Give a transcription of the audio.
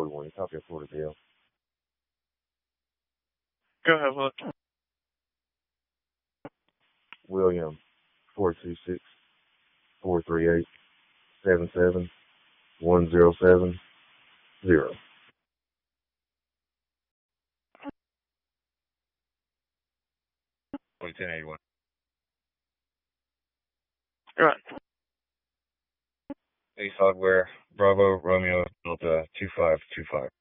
41. Copy at Florida Jail. Go ahead, look. William, 426-438-77107-0. 1081. Go ahead. Ace Hardware, Bravo, Romeo, Delta, 2525.